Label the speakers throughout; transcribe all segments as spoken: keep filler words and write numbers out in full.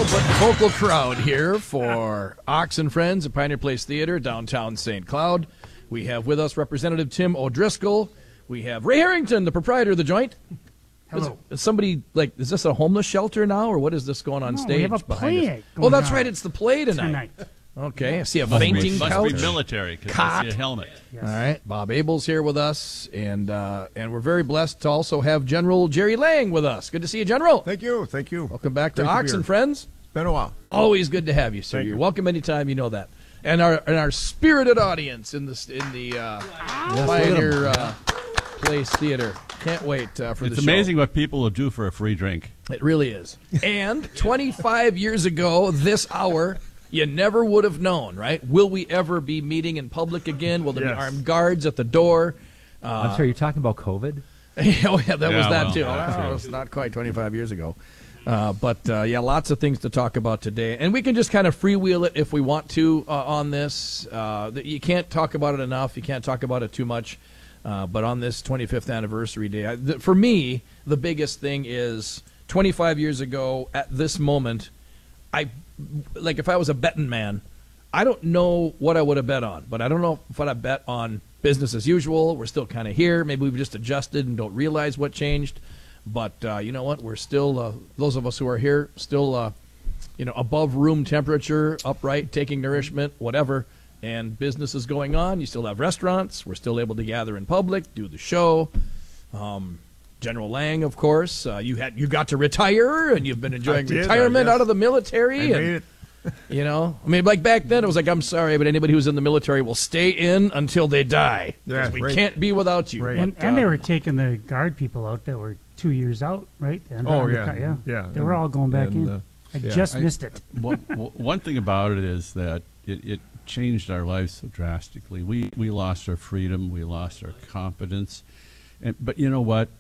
Speaker 1: Vocal crowd here for Ox and Friends at Pioneer Place Theater, downtown Saint Cloud. We have with us Representative Tim O'Driscoll. We have Ray Harrington, the proprietor of the joint.
Speaker 2: Hello.
Speaker 1: Is, is somebody like? Is this a homeless shelter now, or what is this going on
Speaker 2: No,
Speaker 1: stage
Speaker 2: we have a
Speaker 1: behind
Speaker 2: play
Speaker 1: us?
Speaker 2: going
Speaker 1: Oh, that's
Speaker 2: on
Speaker 1: right. It's the play tonight.
Speaker 2: tonight.
Speaker 1: Okay, I see a
Speaker 3: Must
Speaker 1: fainting
Speaker 3: be,
Speaker 1: couch.
Speaker 3: must be military because I see a helmet.
Speaker 2: Yes.
Speaker 1: All right, Bob Abel's here with us, and uh, and we're very blessed to also have General Jerry Lang with us. Good to see you, General.
Speaker 4: Thank you, thank you.
Speaker 1: Welcome back to
Speaker 4: Great to be
Speaker 1: Ox
Speaker 4: here.
Speaker 1: and Friends.
Speaker 4: Been a while.
Speaker 1: Always good to have you, sir.
Speaker 4: Thank
Speaker 1: You're
Speaker 4: you.
Speaker 1: welcome anytime. You know that. And our and our spirited audience in the in the uh, Pioneer uh, Place Theater. Can't wait uh, for
Speaker 3: It's
Speaker 1: the show.
Speaker 3: amazing what people will do for a free drink.
Speaker 1: It really is. And twenty-five years ago, this hour, you never would have known, right? Will we ever be meeting in public again? Will there
Speaker 4: Yes.
Speaker 1: be armed guards at the door?
Speaker 5: I'm sorry, you're talking about COVID?
Speaker 1: oh, yeah, that was
Speaker 3: Yeah,
Speaker 1: that
Speaker 3: well,
Speaker 1: too.
Speaker 3: that's
Speaker 1: Oh,
Speaker 3: true.
Speaker 1: it's not quite twenty-five years ago. Uh, but, uh, yeah, lots of things to talk about today. And we can just kind of freewheel it if we want to uh, on this. Uh, that you can't talk about it enough. You can't talk about it too much. Uh, but on this twenty-fifth anniversary day, I, th- for me, the biggest thing is twenty-five years ago at this moment, I like if I was a betting man, I don't know what I would have bet on, but I don't know if I bet on business as usual. We're still kind of here. Maybe we've just adjusted and don't realize what changed. But uh, you know what? We're still, uh, those of us who are here, still, uh, you know, above room temperature, upright, taking nourishment, whatever. And business is going on. You still have restaurants. We're still able to gather in public, do the show. Um, General Lang, of course, uh, you had you got to retire, and you've been enjoying
Speaker 4: did,
Speaker 1: retirement
Speaker 4: I guess.
Speaker 1: out of the military.
Speaker 4: I
Speaker 1: and,
Speaker 4: made it.
Speaker 1: You know, I mean, like back then, it was like, I'm sorry, but anybody who's in the military will stay in until they die. 'Cause
Speaker 4: Yeah,
Speaker 1: we
Speaker 4: right.
Speaker 1: can't be without you.
Speaker 4: Right.
Speaker 2: And,
Speaker 1: But,
Speaker 2: and they
Speaker 1: uh,
Speaker 2: were taking the guard people out that were two years out, right? And
Speaker 4: Oh,
Speaker 2: on the
Speaker 4: yeah,
Speaker 2: co- yeah.
Speaker 4: yeah,
Speaker 2: They were
Speaker 4: and-
Speaker 2: all going back
Speaker 4: and,
Speaker 2: in.
Speaker 4: uh,
Speaker 2: I
Speaker 4: yeah.
Speaker 2: just
Speaker 3: I-
Speaker 2: missed it.
Speaker 3: one, one thing about it is that it, it changed our lives so drastically. We we lost our freedom, we lost our confidence, and but you know what?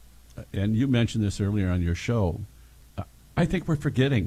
Speaker 3: And you mentioned this earlier on your show. uh, I think we're forgetting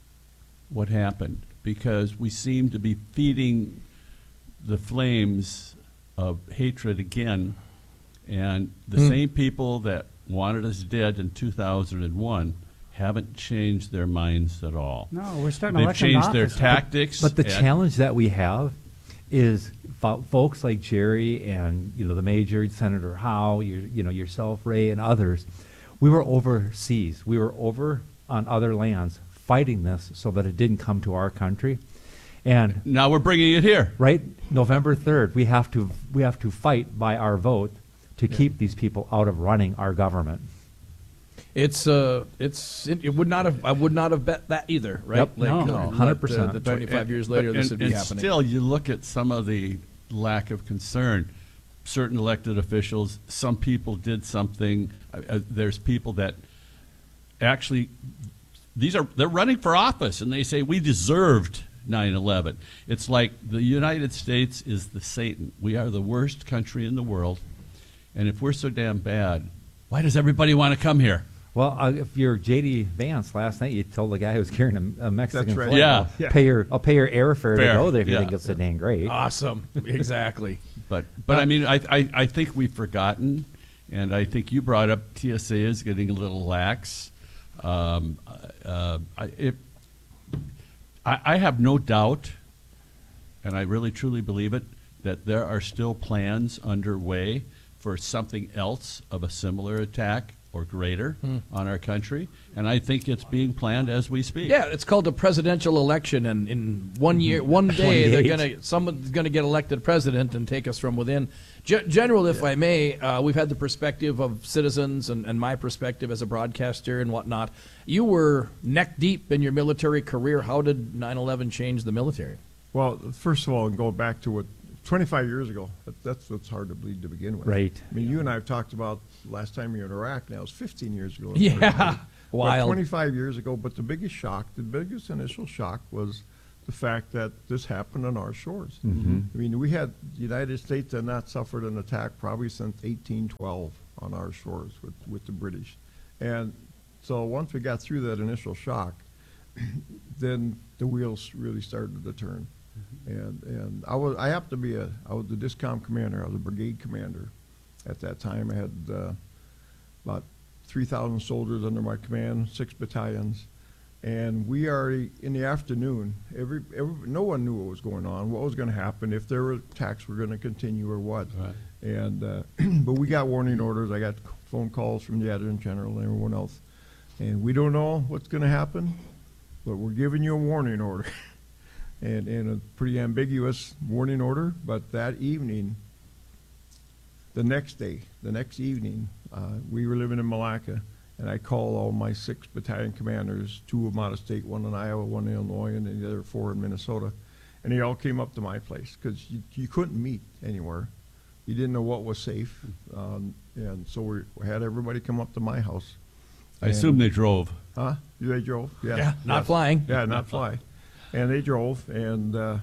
Speaker 3: what happened because we seem to be feeding the flames of hatred again, and the
Speaker 1: Hmm.
Speaker 3: same people that wanted us dead in two thousand one haven't changed their minds at all.
Speaker 2: No, we're starting to
Speaker 3: They've
Speaker 2: elect them to
Speaker 3: changed their
Speaker 2: office.
Speaker 3: tactics.
Speaker 5: But the
Speaker 3: and-
Speaker 5: challenge that we have is fo- folks like Jerry and you know the Major, Senator Howe, your, you know yourself, Ray, and others. We were overseas. We were over on other lands fighting this so that it didn't come to our country. And
Speaker 3: Now we're bringing it here.
Speaker 5: right, November third, we have to we have to fight by our vote to keep these people out of running our government.
Speaker 1: It's uh, it's it, it would not have I would not have bet that either, right?
Speaker 5: Yep.
Speaker 1: Like,
Speaker 2: No.
Speaker 1: uh,
Speaker 2: No,
Speaker 1: let,
Speaker 5: one hundred percent.
Speaker 1: uh, the
Speaker 3: But-
Speaker 1: twenty-five years
Speaker 3: but-
Speaker 1: later, this
Speaker 3: and-
Speaker 1: would be
Speaker 3: and
Speaker 1: happening.
Speaker 3: Still, you look at some of the lack of concern. Certain elected officials, some people did something. Uh, uh, there's people that actually, these are they're running for office, and they say we deserved nine eleven. It's like the United States is the Satan. We are the worst country in the world, and if we're so damn bad, why does everybody want to come here?
Speaker 5: Well, uh, if you're J D Vance, last night you told the guy who was carrying a, a Mexican
Speaker 4: That's right.
Speaker 5: flag,
Speaker 3: Yeah.
Speaker 5: I'll
Speaker 4: Yeah.
Speaker 5: pay your I'll pay your airfare to
Speaker 3: Fair,
Speaker 5: go there if you
Speaker 3: yeah.
Speaker 5: think it's so dang great.
Speaker 1: Awesome, exactly.
Speaker 3: But but I mean I, I I think we've forgotten, and I think you brought up T S A is getting a little lax. Um, uh, I, it, I I have no doubt, and I really truly believe it, that there are still plans underway for something else of a similar attack or greater on our country, and I think it's being planned as we speak.
Speaker 1: Yeah, it's called a presidential election, and in one year, one day, they're gonna someone's gonna get elected president and take us from within. Ge- General, if I may, uh, we've had the perspective of citizens and, and my perspective as a broadcaster and whatnot. You were neck deep in your military career. How did nine eleven change the military?
Speaker 4: Well, first of all, and go back to what twenty-five years ago. That, that's what's hard to believe to begin with.
Speaker 5: Right.
Speaker 4: I mean, you and I have talked about last time you were in Iraq. Now it's fifteen years ago.
Speaker 1: Yeah.
Speaker 4: But
Speaker 1: Wild.
Speaker 4: twenty-five years ago. But the biggest shock, the biggest initial shock, was the fact that this happened on our shores.
Speaker 5: Mm-hmm.
Speaker 4: I mean, we had the United States had not suffered an attack probably since eighteen twelve on our shores with, with the British. And so once we got through that initial shock, then the wheels really started to turn. And and I was I happened to be a I was the DISCOM commander. I was a brigade commander at that time. I had uh, about three thousand soldiers under my command, six battalions, And we already, in the afternoon, every, every, no one knew what was going on, what was going to happen, if their attacks were going to continue or what.
Speaker 3: Right.
Speaker 4: And, uh, but we got warning orders. I got phone calls from the Adjutant General and everyone else. And we don't know what's going to happen, but we're giving you a warning order. and, and a pretty ambiguous warning order. But that evening, the next day, the next evening, uh, we were living in Malacca. And I called all my six battalion commanders, two of them out of state, one in Iowa, one in Illinois, and the other four in Minnesota. And they all came up to my place because you, you couldn't meet anywhere. You didn't know what was safe. Um, and so we had everybody come up to my house.
Speaker 3: I assume they drove.
Speaker 4: Huh? They drove? Yeah.
Speaker 1: Yeah, not
Speaker 4: Yes.
Speaker 1: flying.
Speaker 4: Yeah, not fly. And they drove, and uh,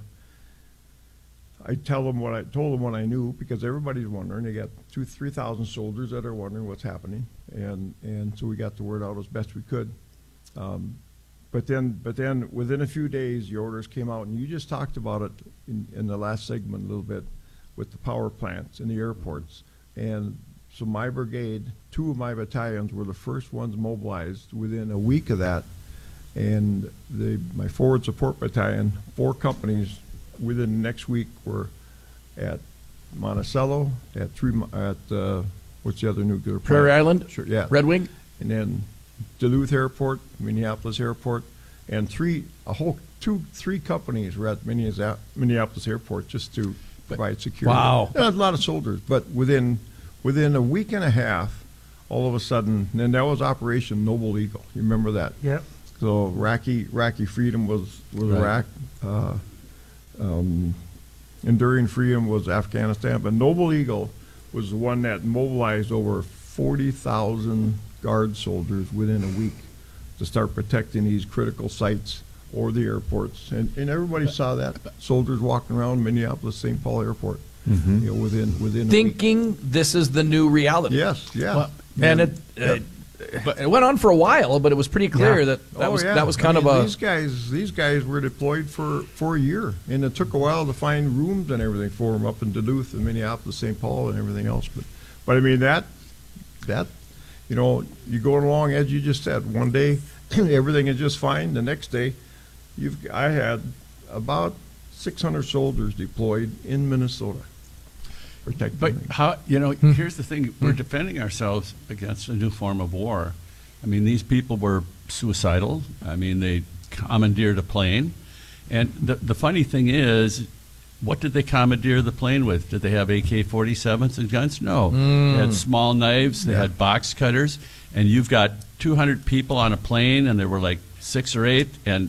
Speaker 4: I tell them what I told them what I knew, because everybody's wondering. They got two, three thousand soldiers that are wondering what's happening, and and so we got the word out as best we could. Um, but then, but then within a few days, the orders came out, and you just talked about it in, in the last segment a little bit, with the power plants and the airports, and so my brigade, two of my battalions were the first ones mobilized within a week of that, and the my forward support battalion, four companies within the next week were at Monticello, at three, at uh, what's the other nuclear plant?
Speaker 1: Prairie Island?
Speaker 4: Sure, yeah.
Speaker 1: Red Wing?
Speaker 4: And then Duluth Airport, Minneapolis Airport, and three, a whole, two, three companies were at Minneapolis Minneapolis Airport just to provide security.
Speaker 1: Wow.
Speaker 4: Yeah, a lot of soldiers, but within within a week and a half, all of a sudden, and that was Operation Noble Eagle. You remember that?
Speaker 2: Yep.
Speaker 4: So Iraqi, Iraqi freedom was, was
Speaker 3: Right.
Speaker 4: Iraq. Uh, um, Enduring Freedom was Afghanistan. But Noble Eagle was the one that mobilized over forty thousand Guard soldiers within a week to start protecting these critical sites or the airports. And, and everybody saw that. Soldiers walking around Minneapolis, Saint Paul Airport, you know, within, within a week.
Speaker 1: Thinking this is the new reality.
Speaker 4: Yes, yeah.
Speaker 1: Well, and it,
Speaker 4: Yep.
Speaker 1: uh, but it went on for a while, but it was pretty clear
Speaker 2: Yeah.
Speaker 1: that that
Speaker 4: Oh,
Speaker 1: was
Speaker 4: yeah.
Speaker 1: that was
Speaker 4: I
Speaker 1: kind
Speaker 4: mean,
Speaker 1: of a
Speaker 4: these guys. These guys were deployed for, for a year, and it took a while to find rooms and everything for them up in Duluth and Minneapolis, Saint Paul, and everything else. But, but I mean that that you know, you go along as you just said. One day everything is just fine. The next day, you've I had about six hundred soldiers deployed in Minnesota. Protecting
Speaker 3: But
Speaker 4: things.
Speaker 3: how, you know, here's the thing, we're defending ourselves against a new form of war. I mean, these people were suicidal. I mean, they commandeered a plane. And the, the funny thing is, what did they commandeer the plane with? Did they have A K forty-sevens and guns? No. They had small knives, they
Speaker 4: Yeah.
Speaker 3: had box cutters, and you've got two hundred people on a plane, and there were like six or eight, and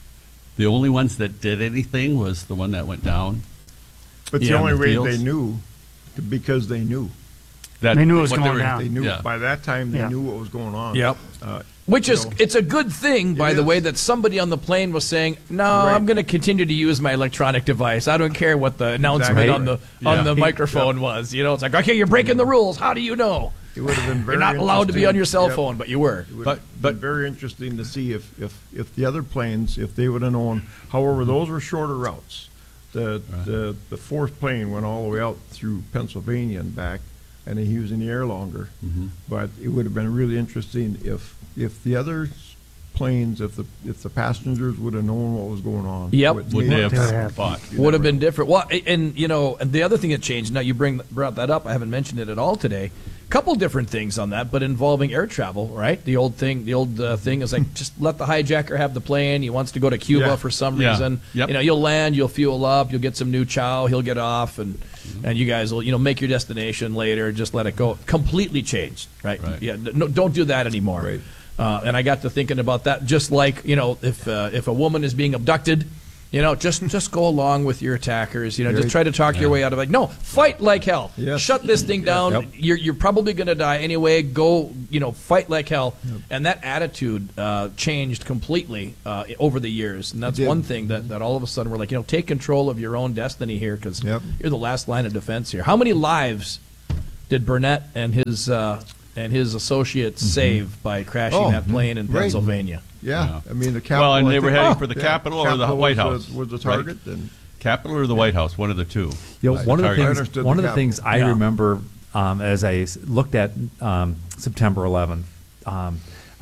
Speaker 3: the only ones that did anything was the one that went down.
Speaker 4: But the
Speaker 1: Yeah,
Speaker 4: only
Speaker 3: in the
Speaker 4: way
Speaker 3: fields.
Speaker 4: they knew, because they knew.
Speaker 3: That,
Speaker 2: They knew it was
Speaker 3: what
Speaker 2: going
Speaker 3: were-
Speaker 2: down.
Speaker 4: They knew
Speaker 3: Yeah.
Speaker 4: by that time. They
Speaker 2: Yeah.
Speaker 4: knew what was going on.
Speaker 1: Yep.
Speaker 4: Uh,
Speaker 1: Which
Speaker 4: you
Speaker 1: is,
Speaker 4: know.
Speaker 1: it's a good thing, by
Speaker 4: It
Speaker 1: the
Speaker 4: is.
Speaker 1: way, that somebody on the plane was saying, "No,
Speaker 4: Right.
Speaker 1: I'm going to continue to use my electronic device. I don't care what the announcement
Speaker 4: Exactly.
Speaker 1: on the
Speaker 3: Yeah.
Speaker 1: on the microphone was." You know, it's like, "Okay, you're breaking the rules. How do you know?
Speaker 4: It would have been very
Speaker 1: You're not allowed to be
Speaker 4: interesting.
Speaker 1: on your cell
Speaker 4: Yep.
Speaker 1: phone, but you were."
Speaker 4: It would
Speaker 3: But-
Speaker 4: have
Speaker 3: but-
Speaker 4: been very interesting to see if, if, if the other planes, if they would have known. However, those were shorter routes. The,
Speaker 3: Right.
Speaker 4: the, the fourth plane went all the way out through Pennsylvania and back, and he was in the air longer.
Speaker 3: Mhm.
Speaker 4: But it would have been really interesting if, if the other planes, if the, if the passengers would have known what was going on.
Speaker 1: Yep.
Speaker 4: Would-
Speaker 3: Would they
Speaker 2: Would they
Speaker 3: have
Speaker 2: have-
Speaker 3: fought?
Speaker 4: You
Speaker 1: Would have
Speaker 4: never-
Speaker 1: been different. Well, a- and you know, and the other thing that changed. Now you bring brought that up. I haven't mentioned it at all today. Couple different things on that, but involving air travel. Right, the old thing. The old uh, thing is like just let the hijacker have the plane. He wants to go to Cuba
Speaker 4: Yeah.
Speaker 1: for some
Speaker 3: Yeah.
Speaker 1: reason.
Speaker 3: Yep.
Speaker 1: You know, you'll land, you'll fuel up, you'll get some new chow. He'll get off, and and you guys will you know make your destination later. Just let it go. Completely changed. Right.
Speaker 3: Right.
Speaker 1: Yeah. No, don't do that anymore.
Speaker 4: Right.
Speaker 1: Uh, and I got to thinking about that. Just like you know, if uh, if a woman is being abducted. You know, just just go along with your attackers. You know, just
Speaker 4: Right.
Speaker 1: try to talk your
Speaker 3: Yeah.
Speaker 1: way out of it. No, fight like hell.
Speaker 4: Yes.
Speaker 1: Shut this thing down.
Speaker 4: Yep.
Speaker 1: You're you're probably going to die anyway. Go, you know, fight like hell. And that attitude uh, changed completely uh, over the years. And that's
Speaker 4: It did.
Speaker 1: one thing that, that all of a sudden we're like, you know, take control of your own destiny here because
Speaker 4: Yep.
Speaker 1: you're the last line of defense here. How many lives did Burnett and his uh, and his associates save by crashing
Speaker 4: Oh,
Speaker 1: that plane in
Speaker 4: right.
Speaker 1: Pennsylvania?
Speaker 4: Yeah,
Speaker 3: Yeah.
Speaker 4: I mean the capital.
Speaker 3: Well, and
Speaker 4: I
Speaker 3: they were
Speaker 4: think-
Speaker 3: heading
Speaker 4: oh,
Speaker 3: for the
Speaker 4: yeah,
Speaker 3: Capitol or the
Speaker 4: Capitol
Speaker 3: White
Speaker 4: was
Speaker 3: House,
Speaker 4: the- was the
Speaker 3: right?
Speaker 4: target, and
Speaker 3: Capitol or the White House, one of the two.
Speaker 5: You know,
Speaker 3: Right.
Speaker 5: one of the
Speaker 3: Target.
Speaker 4: I
Speaker 5: things,
Speaker 4: understood
Speaker 5: one
Speaker 4: the
Speaker 5: of the things I
Speaker 1: Yeah.
Speaker 5: remember um, as I s- looked at um, September eleventh, um,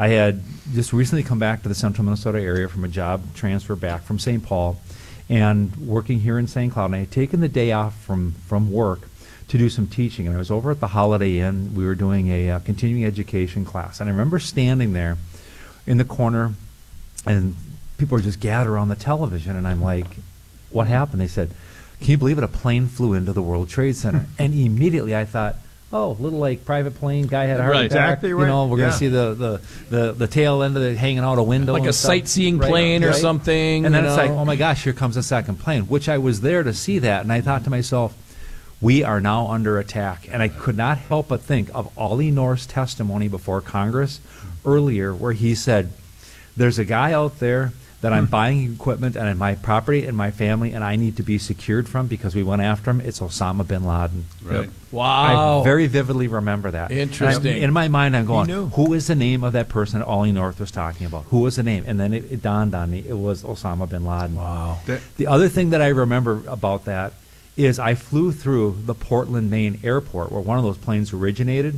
Speaker 5: I had just recently come back to the central Minnesota area from a job transfer back from Saint Paul and working here in Saint Cloud. And I had taken the day off from, from work to do some teaching. And I was over at the Holiday Inn. We were doing a uh, continuing education class. And I remember standing there in the corner, and people were just gathered around the television. And I'm like, what happened? They said, can you believe it? A plane flew into the World Trade Center. And immediately I thought, oh, little like private plane, guy had a heart
Speaker 3: Right.
Speaker 5: attack.
Speaker 4: Exactly
Speaker 5: You
Speaker 4: right.
Speaker 5: know, we're
Speaker 4: Yeah.
Speaker 5: going to see the, the, the, the tail end of it hanging out a window.
Speaker 1: Like
Speaker 5: and
Speaker 1: a
Speaker 5: stuff.
Speaker 1: sightseeing
Speaker 5: Right,
Speaker 1: plane or
Speaker 5: right.
Speaker 1: something.
Speaker 5: And then
Speaker 1: you
Speaker 5: it's like,
Speaker 1: know?
Speaker 5: oh my gosh, here comes a second plane, which I was there to see that. And I thought to myself, we are now under attack. And I could not help but think of Ollie North's testimony before Congress earlier, where he said, there's a guy out there that I'm buying equipment and my property and my family, and I need to be secured from because we went after him. It's Osama bin Laden.
Speaker 3: Right.
Speaker 1: Wow.
Speaker 5: I very vividly remember that.
Speaker 1: Interesting.
Speaker 5: And I'm- in my mind, I'm going,
Speaker 4: knew.
Speaker 5: who is the name of that person that Ollie North was talking about? Who was the name? And then it, it dawned on me, it was Osama bin Laden.
Speaker 1: Wow.
Speaker 3: That-
Speaker 5: The other thing that I remember about that is I flew through the Portland, Maine airport where one of those planes originated,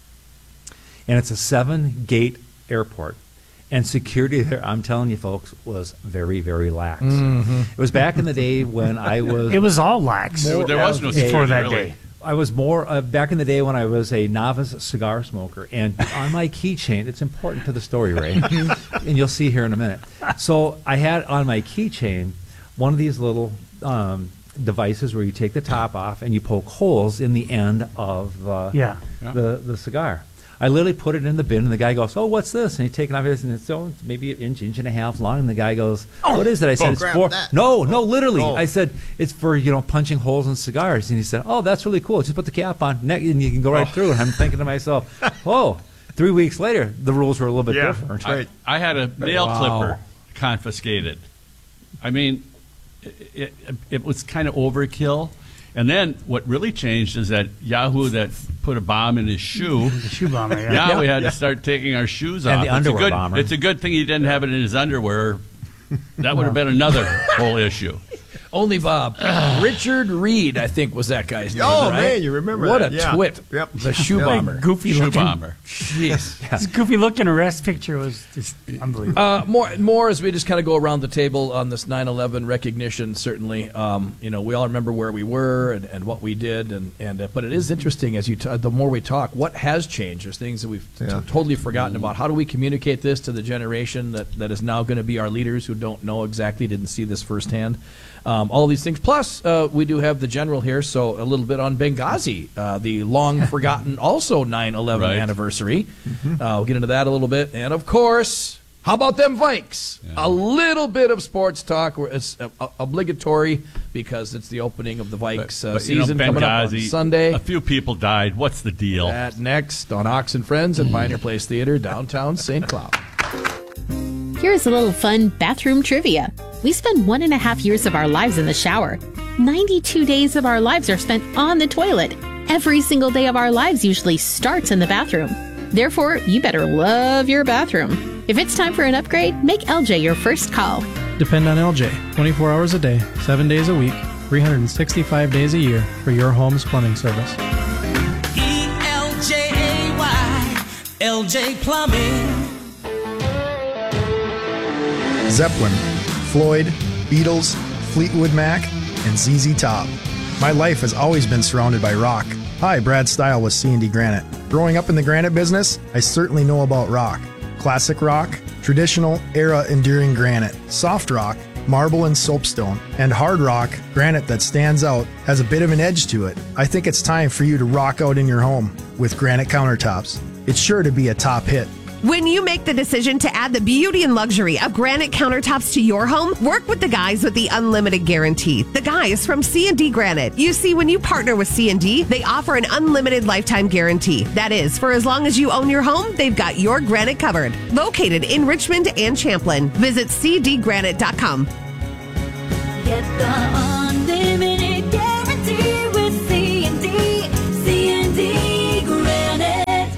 Speaker 5: and it's a seven-gate airport. And security there, I'm telling you folks, was very, very lax. It was back in the day when I was...
Speaker 2: It was all lax.
Speaker 3: There, there was no
Speaker 2: before
Speaker 3: security,
Speaker 2: that
Speaker 3: really.
Speaker 2: day.
Speaker 5: I was more uh, back in the day when I was a novice cigar smoker, and on my keychain, it's important to the story, Ray, and you'll see here in a minute. So I had on my keychain one of these little um, devices where you take the top off and you poke holes in the end of uh,
Speaker 2: Yeah.
Speaker 5: the the cigar. I literally put it in the bin, and the guy goes, "Oh, what's this?" And he takes it off, and it's oh, it's maybe an inch, inch and a half long. And the guy goes, "What is it?" I said,
Speaker 4: oh,
Speaker 5: "It's
Speaker 4: grab
Speaker 5: for
Speaker 4: that.
Speaker 5: no, no, literally."
Speaker 4: Oh.
Speaker 5: I said, "It's for you know punching holes in cigars." And he said, "Oh, that's really cool. Just put the cap on, ne- and you can go right through." And I'm thinking to myself, "Oh." Three weeks later, the rules were a little bit
Speaker 4: Yeah.
Speaker 5: different.
Speaker 3: I, I had a nail
Speaker 1: Wow.
Speaker 3: clipper confiscated. I mean, it, it, it was kind of overkill. And then what really changed is that Yahoo that put a bomb in his shoe.
Speaker 2: The shoe bomber, yeah.
Speaker 3: Yeah, we had to start taking our shoes
Speaker 5: And
Speaker 3: off.
Speaker 5: the
Speaker 3: it's
Speaker 5: underwear
Speaker 3: a good,
Speaker 5: bomber.
Speaker 3: It's a good thing he didn't have it in his underwear. That would have been another whole issue.
Speaker 1: Only Bob. Richard Reed, I think, was that guy's name.
Speaker 4: Oh,
Speaker 1: right?
Speaker 4: man, you remember
Speaker 1: what
Speaker 4: that.
Speaker 1: a
Speaker 4: Yeah.
Speaker 1: twit.
Speaker 4: Yep.
Speaker 1: The shoe
Speaker 4: Yeah.
Speaker 1: bomber.
Speaker 2: Goofy
Speaker 3: Shoe
Speaker 2: looking.
Speaker 3: bomber.
Speaker 1: Jeez.
Speaker 2: This goofy looking arrest picture was just unbelievable.
Speaker 1: Uh, more, more as we just kind of go around the table on this nine eleven recognition. Certainly, um, you know, we all remember where we were and, and what we did, and and uh, but it is interesting as you t- the more we talk, what has changed. There's things that we've t-
Speaker 4: Yeah.
Speaker 1: totally forgotten about. How do we communicate this to the generation that, that is now going to be our leaders who don't know exactly, didn't see this firsthand? Um, all of these things. Plus, uh, we do have the general here, so a little bit on Benghazi, uh, the long forgotten also nine eleven
Speaker 3: Right.
Speaker 1: anniversary. Uh, we'll get into that a little bit. And of course, how about them Vikes?
Speaker 3: Yeah.
Speaker 1: A little bit of sports talk. Where it's uh, uh, obligatory because it's the opening of the Vikes uh,
Speaker 3: But, you know,
Speaker 1: season coming up on
Speaker 3: Benghazi,
Speaker 1: Sunday.
Speaker 3: A few people died. What's the deal?
Speaker 1: That next on Ox and Friends at Pioneer Place Theater, downtown Saint Cloud.
Speaker 6: Here's a little fun bathroom trivia. We spend one and a half years of our lives in the shower. ninety-two days of our lives are spent on the toilet. Every single day of our lives usually starts in the bathroom. Therefore, you better love your bathroom. If it's time for an upgrade, make L J your first call.
Speaker 7: Depend on L J twenty-four hours a day, seven days a week, three hundred sixty-five days a year for your home's plumbing service.
Speaker 8: E L J A Y, L J Plumbing.
Speaker 9: Zeppelin, Floyd, Beatles, Fleetwood Mac, and Z Z Top. My life has always been surrounded by rock. Hi, Brad Stile with C and D Granite. Growing up in the granite business, I certainly know about rock. Classic rock, traditional, era-enduring granite, soft rock, marble and soapstone, and hard rock, granite that stands out, has a bit of an edge to it. I think it's time for you to rock out in your home with granite countertops. It's sure to be a top hit.
Speaker 10: When you make the decision to add the beauty and luxury of granite countertops to your home, work with the guys with the unlimited guarantee. The guys from C and D Granite. You see, when you partner with C and D, they offer an unlimited lifetime guarantee. That is, for as long as you own your home, they've got your granite covered. Located in Richmond and Champlin. Visit c d granite dot com.
Speaker 11: Get the unlimited guarantee with C and D. C and D Granite.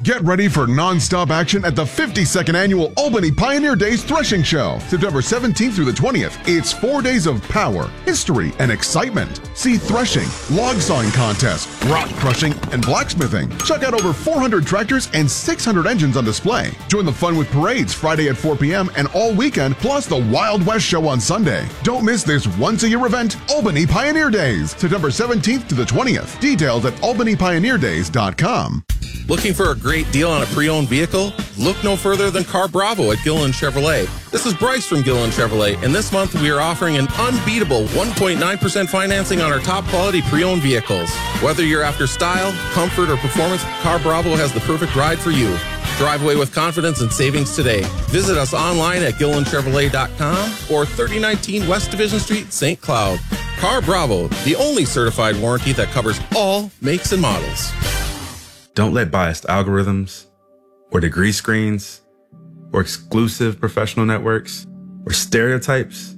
Speaker 12: Get ready for non-stop action at the fifty-second Annual Albany Pioneer Days Threshing Show, September seventeenth through the twentieth. It's four days of power, history, and excitement. See threshing, log sawing contests, rock crushing, and blacksmithing. Check out over four hundred tractors and six hundred engines on display. Join the fun with parades Friday at four p.m. and all weekend, plus the Wild West Show on Sunday. Don't miss this once-a-year event, Albany Pioneer Days, September seventeenth to the twentieth. Details at albany pioneer days dot com.
Speaker 13: Looking for a great deal on a pre-owned vehicle? Look no further than Car Bravo at Gilliland Chevrolet. This is Bryce from Gilliland Chevrolet, and this month we are offering an unbeatable one point nine percent financing on our top quality pre-owned vehicles. Whether you're after style, comfort, or performance, Car Bravo has the perfect ride for you. Drive away with confidence and savings today. Visit us online at gilliland chevrolet dot com or thirty nineteen West Division Street, Saint Cloud. Car Bravo, the only certified warranty that covers all makes and models.
Speaker 14: Don't let biased algorithms or degree screens or exclusive professional networks or stereotypes.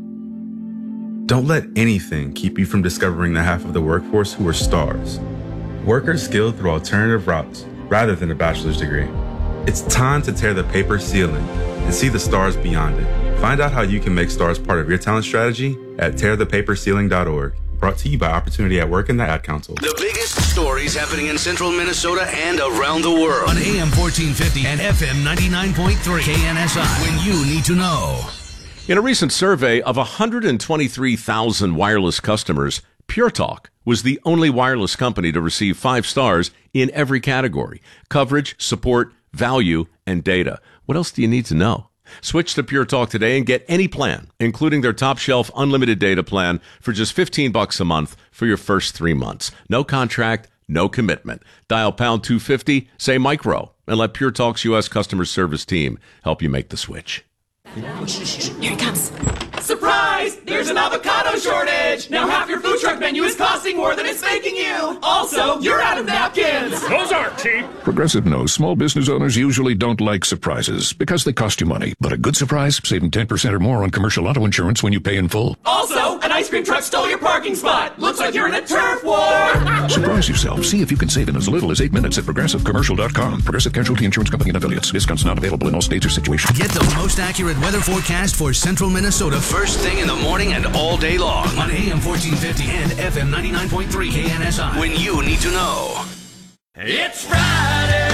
Speaker 14: Don't let anything keep you from discovering the half of the workforce who are stars. Workers skilled through alternative routes rather than a bachelor's degree. It's time to tear the paper ceiling and see the stars beyond it. Find out how you can make stars part of your talent strategy at tear the paper ceiling dot org. Brought to you by Opportunity at Work and the Ad Council.
Speaker 15: The biggest stories happening in central Minnesota and around the world. On A M fourteen fifty and F M ninety-nine point three K N S I. When you need to know.
Speaker 16: In a recent survey of one hundred twenty-three thousand wireless customers, Pure Talk was the only wireless company to receive five stars in every category: coverage, support, value, and data. What else do you need to know? Switch to Pure Talk today and get any plan, including their top shelf unlimited data plan for just fifteen bucks a month for your first three months. No contract, no commitment. Dial pound two fifty, say micro, and let Pure Talk's U S customer service team help you make the switch.
Speaker 17: Here it comes. Surprise! There's an avocado shortage! Now half your food truck menu is costing more than it's making you! Also, you're out of napkins!
Speaker 18: Those aren't cheap! Progressive knows small business owners usually don't like surprises because they cost you money. But a good surprise, saving ten percent or more on commercial auto insurance when you pay in full.
Speaker 17: Also, an ice cream truck stole your parking spot! Looks like you're in a turf war!
Speaker 18: Surprise yourself. See if you can save in as little as eight minutes at progressive commercial dot com. Progressive Casualty Insurance Company and affiliates. Discounts not available in all states or situations.
Speaker 15: Get the most accurate weather forecast for central Minnesota first thing in the morning and all day long on A M fourteen fifty and F M ninety-nine point three K N S I. When you need to know.
Speaker 17: It's Friday!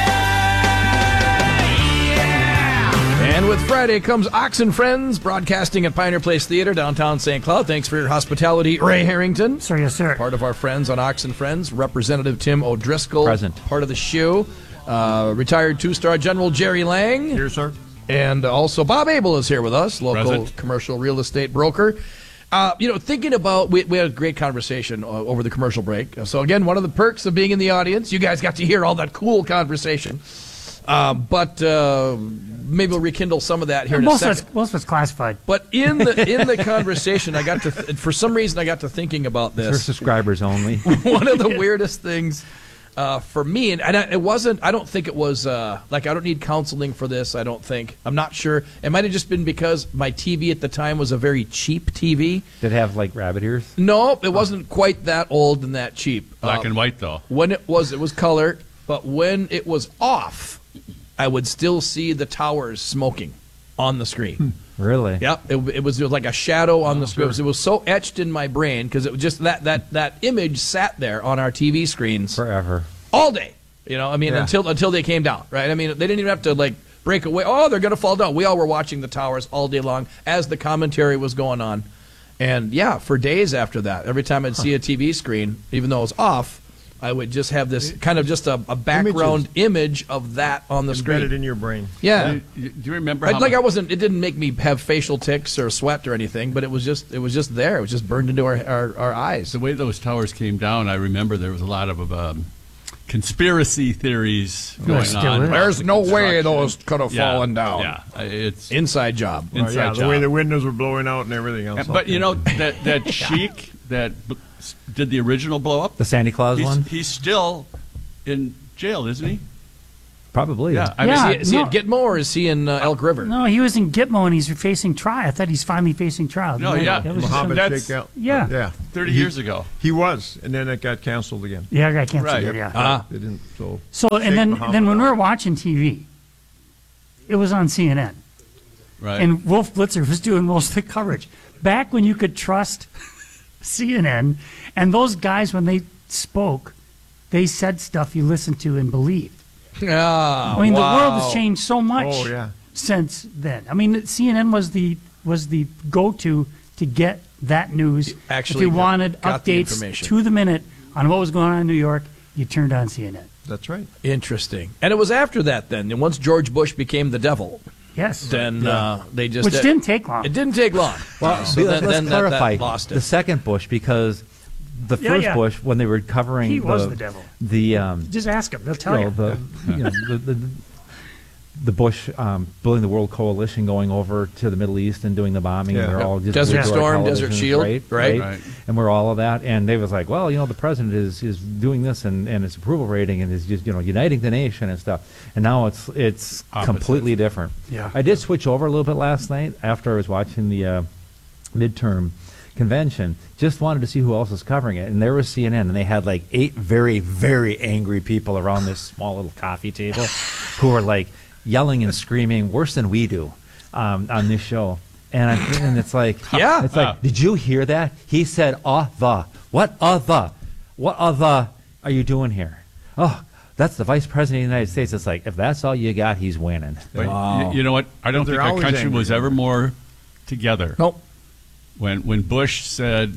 Speaker 17: Yeah!
Speaker 1: And with Friday comes Ox and Friends, broadcasting at Pioneer Place Theater, downtown Saint Cloud. Thanks for your hospitality, Ray Harrington.
Speaker 2: Sir, yes, sir.
Speaker 1: Part of our friends on Ox and Friends. Representative Tim O'Driscoll.
Speaker 5: Present.
Speaker 1: Part of the show. Uh, retired two-star General Jerry Lang.
Speaker 4: Here, sir.
Speaker 1: And also Bob Abel is here with us, local
Speaker 3: Present.
Speaker 1: commercial real estate broker. Uh, you know, thinking about, we, we had a great conversation uh, over the commercial break. So again, one of the perks of being in the audience, you guys got to hear all that cool conversation. Uh, but uh, maybe we'll rekindle some of that here in
Speaker 2: most
Speaker 1: a
Speaker 2: of
Speaker 1: second.
Speaker 2: it's, most of it's classified.
Speaker 1: But in the in the conversation, I got to, th- for some reason, I got to thinking about
Speaker 5: For
Speaker 1: this.
Speaker 5: subscribers only.
Speaker 1: One of the weirdest things uh, for me, and, and I, it wasn't, I don't think it was, uh, like, I don't need counseling for this, I don't think. I'm not sure. It might have just been because my T V at the time was a very cheap T V.
Speaker 5: Did it have like rabbit ears?
Speaker 1: No, it wasn't quite that old and that cheap.
Speaker 3: Black
Speaker 1: Uh,
Speaker 3: and white, though.
Speaker 1: When it was, it was color, but when it was off, I would still see the towers smoking on the screen.
Speaker 5: Really?
Speaker 1: Yep, it, it was like a shadow on the screen. It was so etched in my brain because it was just that, that that image sat there on our T V screens
Speaker 5: Forever.
Speaker 1: all day. You know, I mean,
Speaker 5: Yeah.
Speaker 1: until until they came down, right? I mean, they didn't even have to like break away. Oh, they're going to fall down. We all were watching the towers all day long as the commentary was going on, and yeah, for days after that, every time I'd see a T V screen, even though it was off, I would just have this kind of just a, a background image of that on the screen.
Speaker 4: Embedded in your brain.
Speaker 1: Yeah.
Speaker 3: Do you, do you remember
Speaker 1: I,
Speaker 3: how
Speaker 1: like
Speaker 3: mu-
Speaker 1: I wasn't. It didn't make me have facial tics or sweat or anything, but it was just. It was just there. It was just burned into our our, our eyes.
Speaker 3: the way those towers came down? I remember there was a lot of um, conspiracy theories going
Speaker 2: still
Speaker 3: on.
Speaker 2: is.
Speaker 3: about
Speaker 1: There's
Speaker 3: the
Speaker 1: no way
Speaker 3: construction.
Speaker 1: those could have
Speaker 3: Yeah,
Speaker 1: fallen down.
Speaker 3: Yeah, it's
Speaker 1: Inside job.
Speaker 4: Well,
Speaker 3: inside
Speaker 4: yeah, the
Speaker 3: job.
Speaker 4: way the windows were blowing out and everything else.
Speaker 3: But you know that that Sheik that b- did the original blow up.
Speaker 5: The Santa Claus
Speaker 3: he's,
Speaker 5: one?
Speaker 3: He's still in jail, isn't he?
Speaker 5: Probably.
Speaker 3: Yeah, I
Speaker 2: Yeah,
Speaker 3: mean,
Speaker 1: Is he, is he
Speaker 2: no.
Speaker 1: at Gitmo or is he in uh, Elk River?
Speaker 2: No, he was in Gitmo and he's facing trial. I thought he's finally facing trial.
Speaker 3: No, yeah.
Speaker 2: That was
Speaker 4: Muhammad
Speaker 3: That's-
Speaker 4: Sheikh Al-
Speaker 2: Yeah.
Speaker 4: yeah.
Speaker 3: thirty
Speaker 4: He-
Speaker 3: years ago.
Speaker 4: He was, and then it got canceled again.
Speaker 2: Yeah, I got canceled.
Speaker 3: Right.
Speaker 2: Right. Yeah.
Speaker 1: Ah.
Speaker 4: They didn't, so.
Speaker 2: So
Speaker 4: Sheikh
Speaker 2: and then
Speaker 4: Mohammed
Speaker 2: then when we
Speaker 4: Ali.
Speaker 2: were watching T V, it was on C N N,
Speaker 3: Right.
Speaker 2: and Wolf Blitzer was doing most of the coverage. Back when you could trust C N N, and those guys when they spoke, they said stuff you listened to and believed.
Speaker 1: Ah,
Speaker 2: I mean,
Speaker 1: wow.
Speaker 2: the world has changed so much
Speaker 4: Oh, yeah.
Speaker 2: since then. I mean, C N N was the was the go-to to get that news.
Speaker 1: Actually
Speaker 2: if you
Speaker 1: got-
Speaker 2: wanted
Speaker 1: got the
Speaker 2: updates
Speaker 1: information.
Speaker 2: to the minute on what was going on in New York, you turned on C N N.
Speaker 4: That's right.
Speaker 1: Interesting. And it was after that then. And once George Bush became the devil,
Speaker 2: Yes.
Speaker 1: then uh, they just...
Speaker 2: Which didn't take long.
Speaker 1: It didn't take long.
Speaker 5: Well,
Speaker 1: so
Speaker 5: let's,
Speaker 1: then,
Speaker 5: let's
Speaker 1: then that-
Speaker 5: clarify
Speaker 1: that lost it.
Speaker 5: the second Bush, because the
Speaker 2: Yeah,
Speaker 5: first
Speaker 2: yeah.
Speaker 5: Bush, when they were covering
Speaker 2: He
Speaker 5: the,
Speaker 2: was the devil.
Speaker 5: the um,
Speaker 2: Just ask them; they'll tell
Speaker 5: you
Speaker 2: you.
Speaker 5: know, the, you know, the, the, the Bush um, building the World Coalition, going over to the Middle East and doing the bombing,
Speaker 1: Yeah.
Speaker 5: and they're
Speaker 1: Yep.
Speaker 5: all just
Speaker 1: Desert
Speaker 5: glued to our
Speaker 1: Storm, Desert
Speaker 5: televisions,
Speaker 1: Shield,
Speaker 5: right,
Speaker 1: right.
Speaker 5: right,
Speaker 3: Right.
Speaker 5: and we're all of that, and they was like, well, you know, the president is is doing this and, and his approval rating and is just you know uniting the nation and stuff, and now it's it's
Speaker 3: Opposite.
Speaker 5: completely different.
Speaker 2: Yeah.
Speaker 5: I did switch over a little bit last night after I was watching the uh, midterm convention. Just wanted to see who else was covering it, and there was C N N, and they had like eight very, very angry people around this small little coffee table who were like yelling and screaming worse than we do um, on this show. And, I, and it's like,
Speaker 1: Yeah.
Speaker 5: it's like, did you hear that? He said, "Uh the what? Uh the what? Uh the are you doing here? Oh, that's the vice president of the United States." It's like, if that's all you got, he's winning.
Speaker 3: But y- you know what? I don't
Speaker 4: They're
Speaker 3: think our
Speaker 4: always
Speaker 3: country
Speaker 4: angry,
Speaker 3: was ever more together.
Speaker 1: Nope.
Speaker 3: When when Bush said,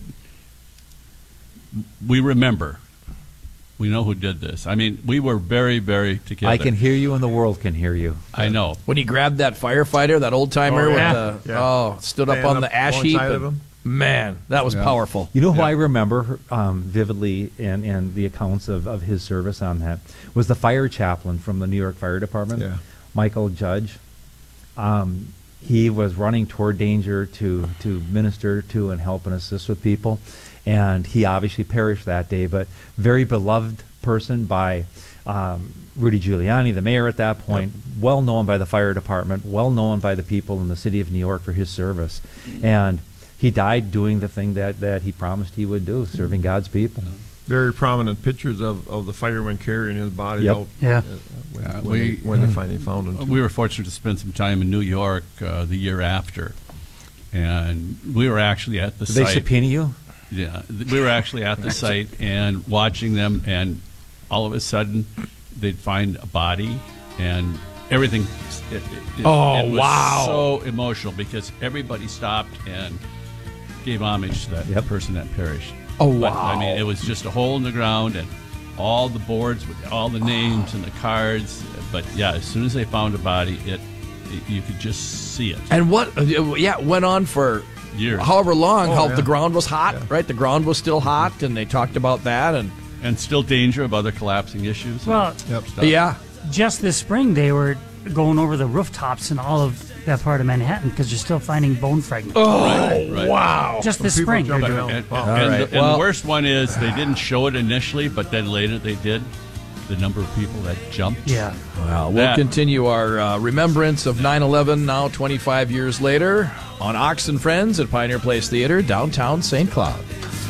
Speaker 3: "We remember, we know who did this." I mean, we were very, very together.
Speaker 5: I can hear you, and the world can hear you.
Speaker 3: I know.
Speaker 1: When he grabbed that firefighter, that old timer
Speaker 4: Oh, yeah.
Speaker 1: with the
Speaker 4: Yeah.
Speaker 1: oh, stood up
Speaker 4: Stand
Speaker 1: on
Speaker 4: up
Speaker 1: the ash heap.
Speaker 4: alongside of
Speaker 1: and-
Speaker 4: him.
Speaker 1: man, that was
Speaker 3: Yeah.
Speaker 1: powerful.
Speaker 5: You know who
Speaker 3: Yeah.
Speaker 5: I remember um, vividly in, in the accounts of, of his service on that was the fire chaplain from the New York Fire Department,
Speaker 4: Yeah.
Speaker 5: Michael Judge. Um, he was running toward danger to, to minister to and help and assist with people, and he obviously perished that day, but very beloved person by um, Rudy Giuliani, the mayor at that point, well known by the fire department, well known by the people in the city of New York for his service. And he died doing the thing that, that he promised he would do, serving God's people.
Speaker 4: Very prominent pictures of, of the fireman carrying his body
Speaker 5: Yep.
Speaker 4: out.
Speaker 2: Yeah.
Speaker 4: uh, When,
Speaker 3: Uh,
Speaker 4: when,
Speaker 3: we-
Speaker 4: they, when they finally found him.
Speaker 3: We were fortunate to spend some time in New York uh, the year after, and we were actually at the
Speaker 5: Did
Speaker 3: site.
Speaker 5: they subpoena you?
Speaker 3: Yeah, th- we were actually at the site and watching them, and all of a sudden, they'd find a body, and everything. It, it, it-
Speaker 1: Oh,
Speaker 3: it was
Speaker 1: wow.
Speaker 3: So emotional because everybody stopped and gave homage to that
Speaker 5: Yep.
Speaker 3: person that perished.
Speaker 1: Oh,
Speaker 3: But,
Speaker 1: wow.
Speaker 3: I mean, it was just a hole in the ground, and all the boards with all the names and the cards. But yeah, as soon as they found a body, it, it you could just see it.
Speaker 1: And what? uh, Yeah, it went on for
Speaker 3: Years.
Speaker 1: however long.
Speaker 4: Oh,
Speaker 1: how
Speaker 4: yeah.
Speaker 1: the ground was hot, right? The ground was still hot, and they talked about that. And
Speaker 3: And still danger of other collapsing issues.
Speaker 2: Well,
Speaker 3: Yep. Stuff.
Speaker 1: yeah,
Speaker 2: just this spring they were going over the rooftops in all of that part of Manhattan because you're still finding bone fragments.
Speaker 1: oh
Speaker 3: Right, right.
Speaker 1: wow!
Speaker 2: Just this
Speaker 4: People
Speaker 2: spring.
Speaker 4: jumping
Speaker 2: they're
Speaker 4: down.
Speaker 2: doing-
Speaker 3: And,
Speaker 4: Wow.
Speaker 3: and
Speaker 1: All
Speaker 3: the,
Speaker 1: right.
Speaker 3: and
Speaker 1: Well-
Speaker 3: the worst one is they didn't show it initially, but then later they did. The number of people that jumped.
Speaker 2: Yeah.
Speaker 1: Well, we'll
Speaker 3: That-
Speaker 1: continue our uh, remembrance of nine eleven now twenty-five years later on Ox and Friends at Pioneer Place Theater, downtown Saint Cloud.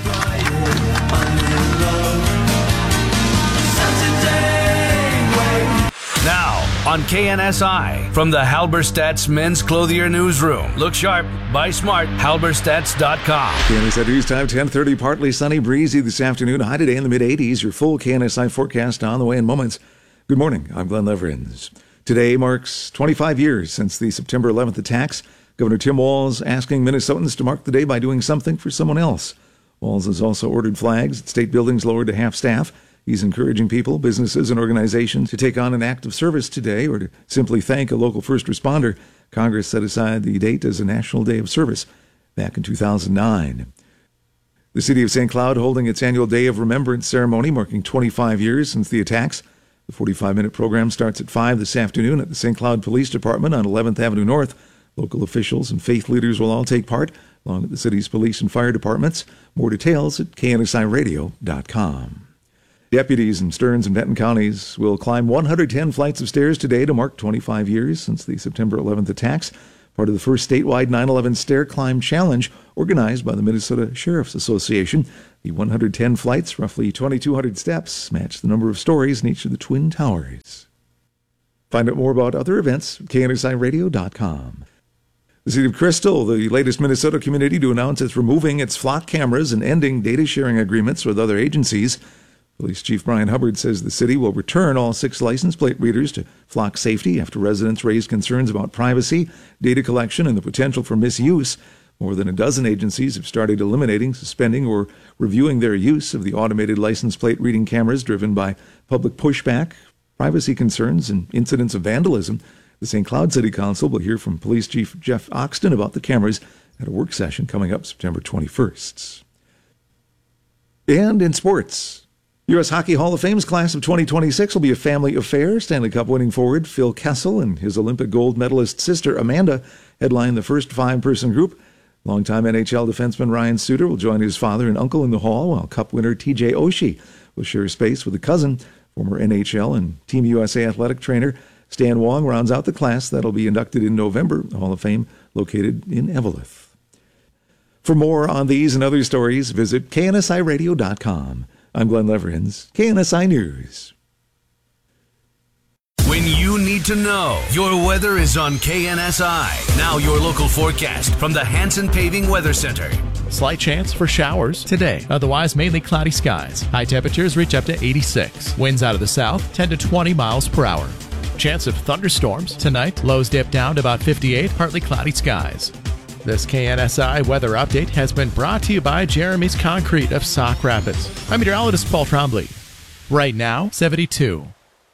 Speaker 15: Now, on K N S I, from the Halberstadt's Men's Clothier Newsroom. Look sharp, buy smart, halberstadts dot com.
Speaker 19: K N S I News Time, ten thirty, partly sunny, breezy this afternoon. High today in the mid-eighties. Your full K N S I forecast on the way in moments. Good morning. I'm Glenn Leverins. Today marks twenty-five years since the September eleventh attacks. Governor Tim Walz asking Minnesotans to mark the day by doing something for someone else. Walz has also ordered flags at state buildings lowered to half staff. He's encouraging people, businesses, and organizations to take on an act of service today or to simply thank a local first responder. Congress set aside the date as a National Day of Service back in two thousand nine. The city of Saint Cloud holding its annual Day of Remembrance ceremony, marking twenty-five years since the attacks. The forty-five minute program starts at five this afternoon at the Saint Cloud Police Department on eleventh Avenue North. Local officials and faith leaders will all take part, along with the city's police and fire departments. More details at K N S I radio dot com. Deputies in Stearns and Benton counties will climb one hundred ten flights of stairs today to mark twenty-five years since the September eleventh attacks, part of the first statewide nine eleven Stair Climb Challenge organized by the Minnesota Sheriff's Association. The one hundred ten flights, roughly twenty-two hundred steps, match the number of stories in each of the Twin Towers. Find out more about other events at K N S I radio dot com. The City of Crystal, the latest Minnesota community to announce it's removing its flock cameras and ending data sharing agreements with other agencies. Police Chief Brian Hubbard says the city will return all six license plate readers to flock safety after residents raised concerns about privacy, data collection, and the potential for misuse. More than a dozen agencies have started eliminating, suspending, or reviewing their use of the automated license plate reading cameras driven by public pushback, privacy concerns, and incidents of vandalism. The Saint Cloud City Council will hear from Police Chief Jeff Oxton about the cameras at a work session coming up September twenty-first. And in sports, U S Hockey Hall of Fame's class of twenty twenty-six will be a family affair. Stanley Cup winning forward Phil Kessel and his Olympic gold medalist sister Amanda headline the first five-person group. Longtime N H L defenseman Ryan Suter will join his father and uncle in the hall, while Cup winner T J Oshie will share space with a cousin. Former N H L and Team U S A athletic trainer Stan Wong rounds out the class that'll be inducted in November. The Hall of Fame located in Eveleth. For more on these and other stories, visit K N S I radio dot com. I'm Glenn Leverins, K N S I News.
Speaker 15: When you need to know, your weather is on K N S I. Now your local forecast from the Hanson Paving Weather Center.
Speaker 20: Slight chance for showers today. Otherwise, mainly cloudy skies. High temperatures reach up to eighty-six. Winds out of the south, ten to twenty miles per hour. Chance of thunderstorms tonight. Lows dip down to about fifty-eight, partly cloudy skies. This K N S I weather update has been brought to you by Jeremy's Concrete of Sauk Rapids. I'm meteorologist Paul Trombley. Right now, seventy-two.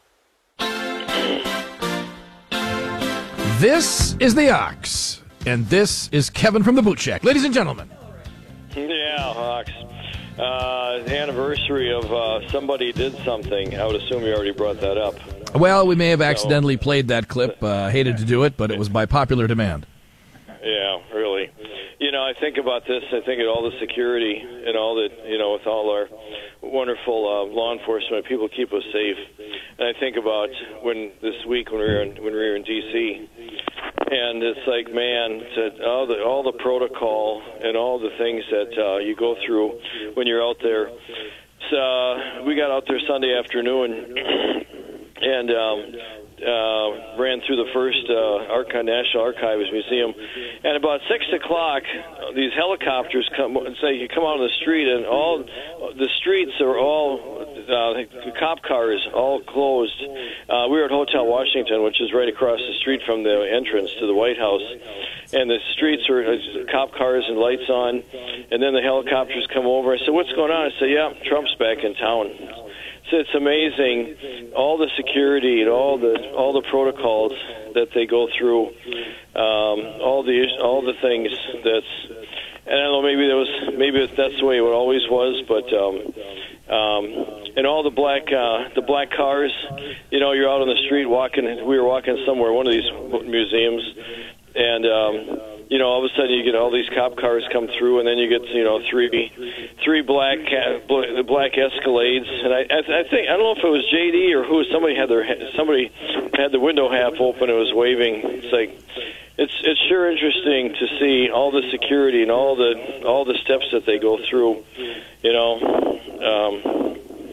Speaker 1: This is the Ox, and this is Kevin from the Boot Shack. Ladies and gentlemen.
Speaker 21: Yeah, Ox. Uh, the anniversary of uh, Somebody Did Something. I would assume you already brought that up.
Speaker 1: Well, we may have accidentally played that clip. Uh, hated to do it, but it was by popular demand.
Speaker 21: Yeah, really. You know, I think about this. I think of all the security and all that, you know, with all our wonderful uh, law enforcement, people keep us safe. And I think about when this week when we were in, when we were in D C, and it's like, man, to, all the all the protocol and all the things that uh, you go through when you're out there. So uh, we got out there Sunday afternoon and um, uh, ran through the first uh, Archive, National Archives Museum, and about six o'clock, these helicopters come and say you come out on the street, and all the streets are all uh, the cop cars all closed. Uh, we were at Hotel Washington, which is right across the street from the entrance to the White House, and the streets are uh, cop cars and lights on, and then the helicopters come over. I said, "What's going on?" I said, "Yeah, Trump's back in town." So it's amazing, all the security and all the all the protocols that they go through, um, all the all the things that's. And I don't know, maybe that was maybe that's the way it always was, but um, um, and all the black uh, the black cars, you know, you're out on the street walking. We were walking somewhere, one of these museums, and. Um, You know, all of a sudden you get all these cop cars come through, and then you get, you know, three, three black, the black Escalades, and I, I think I don't know if it was J D or who. Somebody had their somebody had the window half open and was waving. It's like, it's it's sure interesting to see all the security and all the all the steps that they go through. You know, um,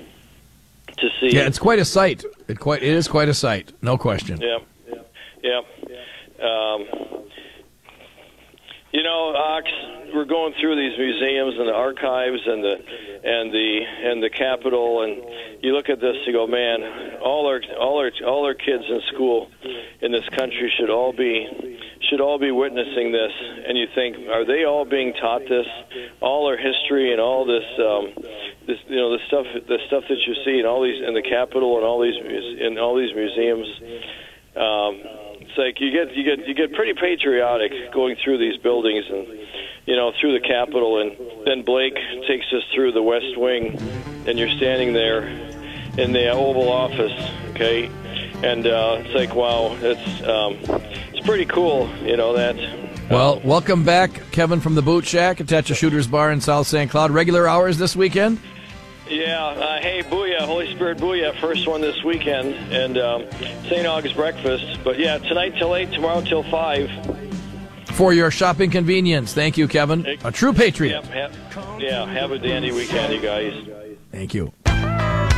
Speaker 21: to see.
Speaker 1: Yeah, it's quite a sight. It quite it is quite a sight, no question.
Speaker 21: Yeah, yeah. Um, You know, Ox, we're going through these museums and the archives and the and the and the Capitol, and you look at this, you go, man, all our all our all our kids in school in this country should all be should all be witnessing this. And you think, are they all being taught this? All our history and all this, um, this you know, the stuff the stuff that you see in all these in the Capitol and all these in all these museums. Um, It's like you get you get you get pretty patriotic going through these buildings and, you know, through the Capitol, and then Blake takes us through the West Wing, and you're standing there in the Oval Office, okay, and uh, it's like, wow, it's um, it's pretty cool, you know that.
Speaker 1: Well, welcome back, Kevin from the Boot Shack at Tatcha Shooters Bar in South Saint Cloud. Regular hours this weekend?
Speaker 21: Yeah, uh, hey, booyah, Holy Spirit booyah, first one this weekend, and um, Saint August breakfast. But yeah, tonight till eight, tomorrow till five.
Speaker 1: For your shopping convenience. Thank you, Kevin. A true patriot.
Speaker 21: Yep, ha- yeah, have a dandy weekend, you guys.
Speaker 1: Thank you.